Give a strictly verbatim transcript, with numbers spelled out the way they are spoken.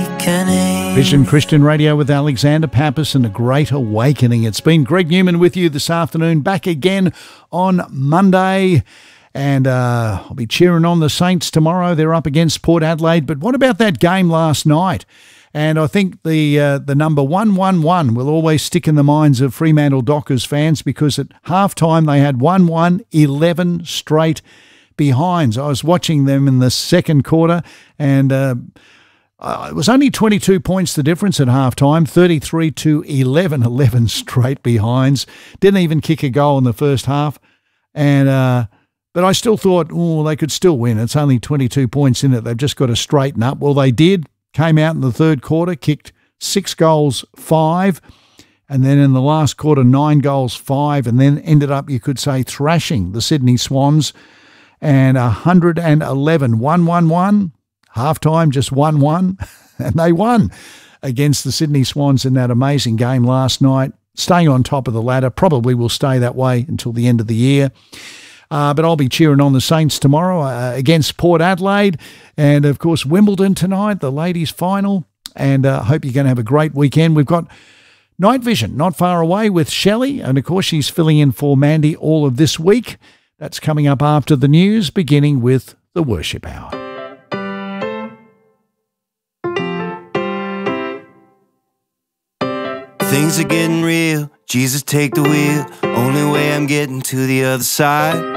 weakening. Vision Christian Radio with Alexander Pappas and a Great Awakening. It's been Greg Newman with you this afternoon, back again on Monday. And uh, I'll be cheering on the Saints tomorrow. They're up against Port Adelaide. But what about that game last night? And I think the uh, the number one one one will always stick in the minds of Fremantle Dockers fans, because at halftime they had one one, eleven straight behinds. I was watching them in the second quarter, and uh, uh, it was only twenty-two points the difference at halftime, thirty-three to eleven, eleven straight behinds. Didn't even kick a goal in the first half. And uh, but I still thought, oh, they could still win. It's only twenty-two points in it. They've just got to straighten up. Well, they did. Came out in the third quarter, kicked six goals, five, and then in the last quarter, nine goals, five, and then ended up, you could say, thrashing the Sydney Swans. And one hundred eleven, one one one, halftime just one one, and they won against the Sydney Swans in that amazing game last night, staying on top of the ladder. Probably will stay that way until the end of the year. Uh, but I'll be cheering on the Saints tomorrow uh, against Port Adelaide. And, of course, Wimbledon tonight, the ladies' final. And I uh, hope you're going to have a great weekend. We've got Night Vision not far away with Shelley. And, of course, she's filling in for Mandy all of this week. That's coming up after the news, beginning with the Worship Hour. Things are getting real. Jesus, take the wheel. Only way I'm getting to the other side.